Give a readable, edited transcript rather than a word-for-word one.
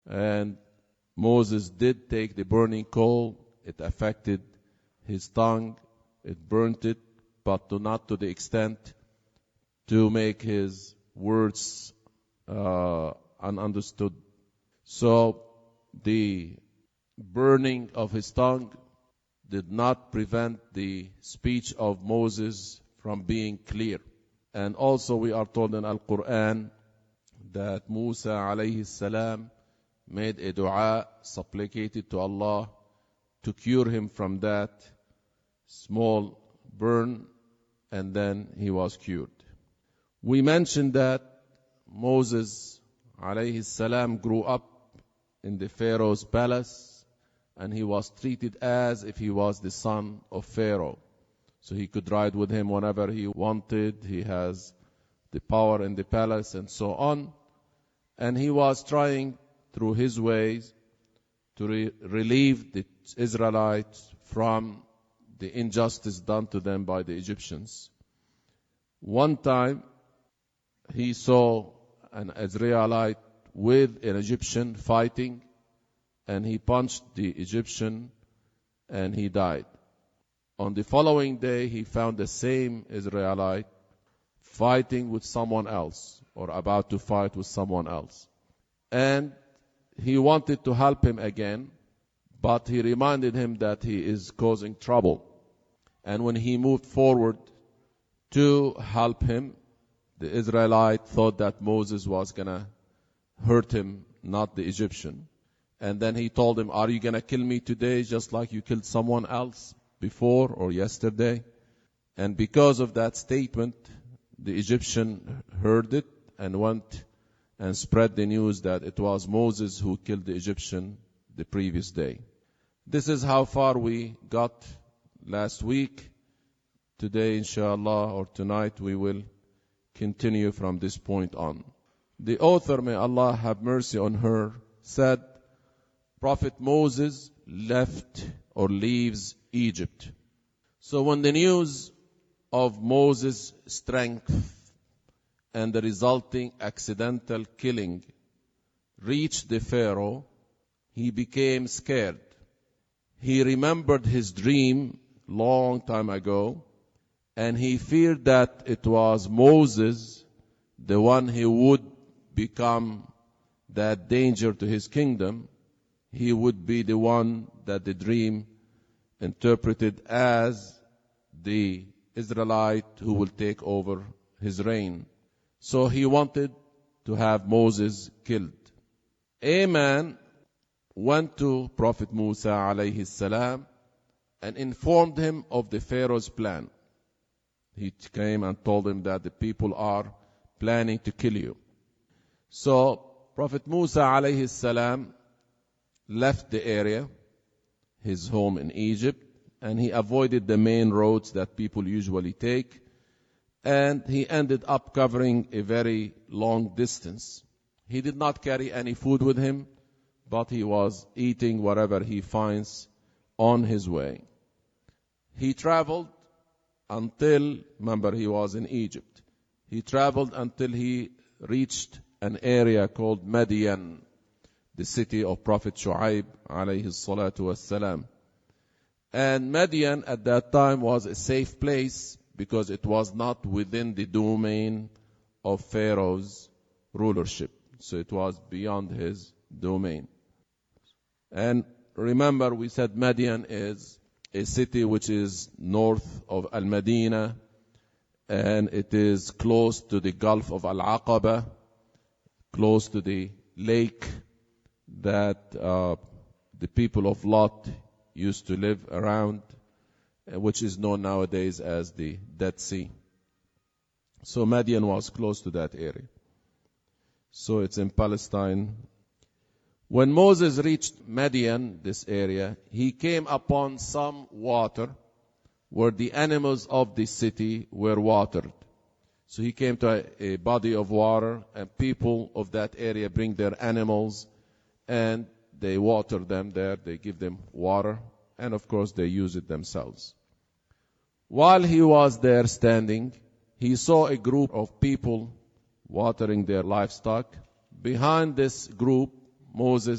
And Moses did take the burning coal. It affected his tongue. It burnt it, but not to the extent to make his words ununderstood. So the burning of his tongue did not prevent the speech of Moses from being clear. And also we are told in Al-Quran that Musa alayhi salam made a dua, supplicated to Allah to cure him from that small burn, and then he was cured. We mentioned that Moses alayhi salam grew up in the Pharaoh's palace, and he was treated as if he was the son of Pharaoh. So he could ride with him whenever he wanted. He has the power in the palace and so on. And he was trying through his ways to relieve the Israelites from the injustice done to them by the Egyptians. One time he saw an Israelite with an Egyptian fighting, and he punched the Egyptian and he died. On the following day, he found the same Israelite fighting with someone else, or about to fight with someone else. And he wanted to help him again, but he reminded him that he is causing trouble. And when he moved forward to help him, the Israelite thought that Moses was going to hurt him, not the Egyptian. And then he told him, "Are you going to kill me today just like you killed someone else before or yesterday?" And because of that statement, the Egyptian heard it and went and spread the news that it was Moses who killed the Egyptian the previous day. This is how far we got last week. Today, inshallah, or tonight, we will continue from this point on. The author, may Allah have mercy on her, said, Prophet Moses left or leaves Egypt. So when the news of Moses' strength and the resulting accidental killing reached the Pharaoh, he became scared. He remembered his dream long time ago, and he feared that it was Moses, the one who would become that danger to his kingdom. He would be the one that the dream interpreted as the Israelite who will take over his reign. So he wanted to have Moses killed. A man went to Prophet Musa alayhi salam and informed him of the Pharaoh's plan. He came and told him that the people are planning to kill you. So Prophet Musa alayhi salam left the area, his home in Egypt, and he avoided the main roads that people usually take, and he ended up covering a very long distance. He did not carry any food with him, but he was eating whatever he finds on his way. He traveled until, remember, he was in Egypt. He traveled until he reached an area called Madian, the city of Prophet Shu'aib alayhi salatu wassalam. And Madian at that time was a safe place because it was not within the domain of Pharaoh's rulership. So it was beyond his domain. And remember, we said Madian is a city which is north of Al-Madinah, and it is close to the Gulf of Al-Aqaba, close to the lake that the people of Lot used to live around, which is known nowadays as the Dead Sea. So Madian was close to that area. So it's in Palestine. When Moses reached Madian, this area, he came upon some water where the animals of the city were watered. So he came to a body of water, and people of that area bring their animals and they water them there. They give them water, and of course they use it themselves. While he was there standing, he saw a group of people watering their livestock. Behind this group, Moses